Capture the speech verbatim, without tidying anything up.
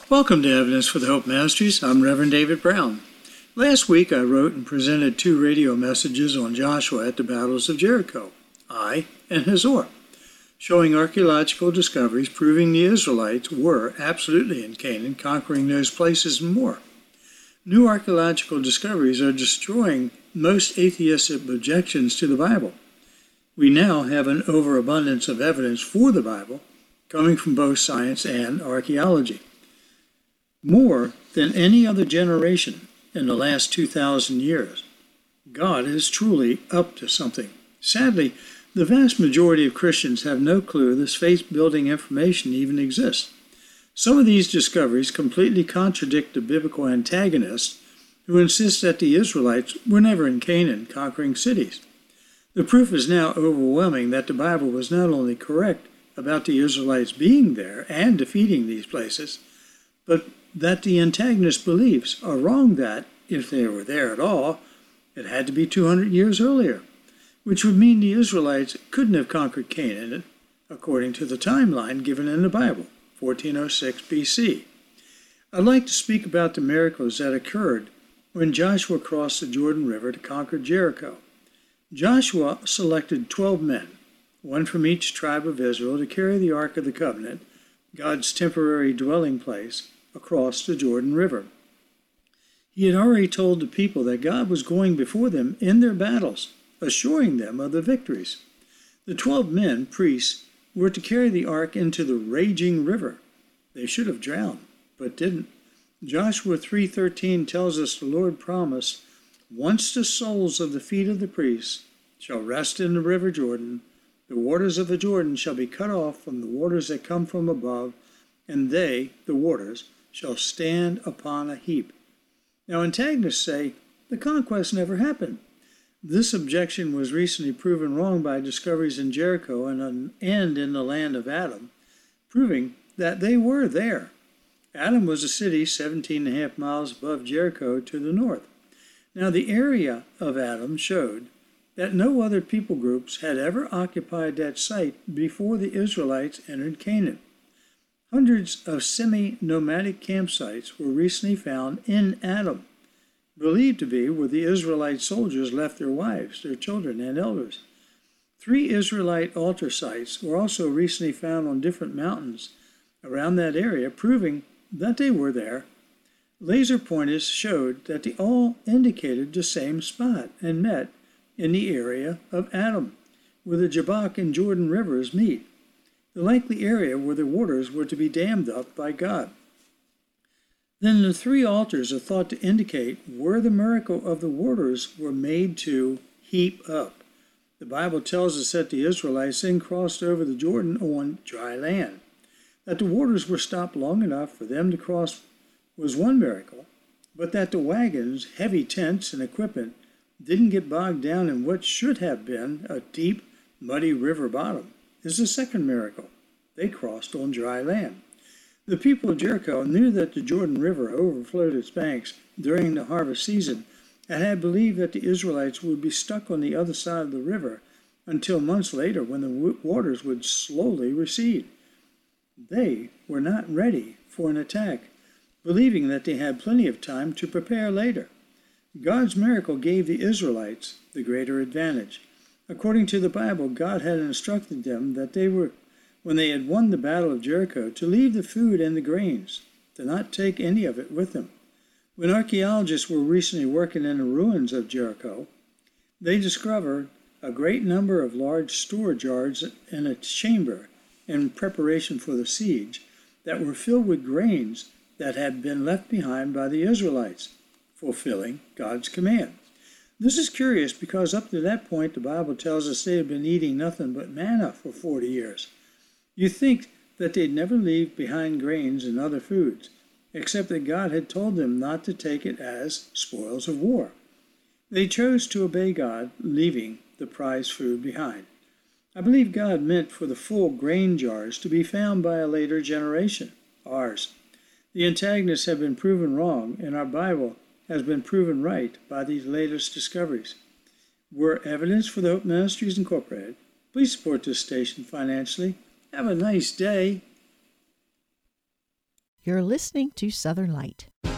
Welcome to Evidence for the Hope Ministries. I'm Reverend David Brown. Last week I wrote and presented two radio messages on Joshua at the battles of Jericho, Ai and Hazor, showing archaeological discoveries proving the Israelites were absolutely in Canaan, conquering those places and more. New archaeological discoveries are destroying most atheistic objections to the Bible. We now have an overabundance of evidence for the Bible coming from both science and archaeology. More than any other generation in the last two thousand years, God is truly up to something. Sadly, the vast majority of Christians have no clue this faith-building information even exists. Some of these discoveries completely contradict the biblical antagonists who insist that the Israelites were never in Canaan conquering cities. The proof is now overwhelming that the Bible was not only correct about the Israelites being there and defeating these places, but that the antagonist beliefs are wrong that, if they were there at all, it had to be two hundred years earlier, which would mean the Israelites couldn't have conquered Canaan according to the timeline given in the Bible, fourteen oh six B C. I'd like to speak about the miracles that occurred when Joshua crossed the Jordan River to conquer Jericho. Joshua selected twelve men, one from each tribe of Israel, to carry the Ark of the Covenant, God's temporary dwelling place, across the Jordan River. He had already told the people that God was going before them in their battles, assuring them of the victories. The twelve men, priests, were to carry the ark into the raging river. They should have drowned, but didn't. Joshua three thirteen tells us the Lord promised, "Once the soles of the feet of the priests shall rest in the river Jordan, the waters of the Jordan shall be cut off from the waters that come from above, and they, the waters, shall stand upon a heap." Now, antagonists say the conquest never happened. This objection was recently proven wrong by discoveries in Jericho and, and in the land of Adam, proving that they were there. Adam was a city seventeen and a half miles above Jericho to the north. Now, the area of Adam showed that no other people groups had ever occupied that site before the Israelites entered Canaan. Hundreds of semi-nomadic campsites were recently found in Adam, believed to be where the Israelite soldiers left their wives, their children, and elders. Three Israelite altar sites were also recently found on different mountains around that area, proving that they were there. Laser pointers showed that they all indicated the same spot and met in the area of Adam, where the Jabbok and Jordan rivers meet, the likely area where the waters were to be dammed up by God. Then the three altars are thought to indicate where the miracle of the waters were made to heap up. The Bible tells us that the Israelites then crossed over the Jordan on dry land. That the waters were stopped long enough for them to cross was one miracle, but that the wagons, heavy tents, and equipment didn't get bogged down in what should have been a deep, muddy river bottom is the second miracle. They crossed on dry land. The people of Jericho knew that the Jordan River overflowed its banks during the harvest season and had believed that the Israelites would be stuck on the other side of the river until months later when the waters would slowly recede. They were not ready for an attack, believing that they had plenty of time to prepare later. God's miracle gave the Israelites the greater advantage. According to the Bible, God had instructed them that they were, when they had won the battle of Jericho, to leave the food and the grains, to not take any of it with them. When archaeologists were recently working in the ruins of Jericho, they discovered a great number of large storage yards in a chamber in preparation for the siege that were filled with grains that had been left behind by the Israelites, fulfilling God's command. This is curious because up to that point, the Bible tells us they had been eating nothing but manna for forty years. You think that they'd never leave behind grains and other foods, except that God had told them not to take it as spoils of war. They chose to obey God, leaving the prized food behind. I believe God meant for the full grain jars to be found by a later generation, ours. The antagonists have been proven wrong, and our Bible has been proven right by these latest discoveries. We're Evidence for the Hope Ministries Incorporated. Please support this station financially. Have a nice day. You're listening to Southern Light.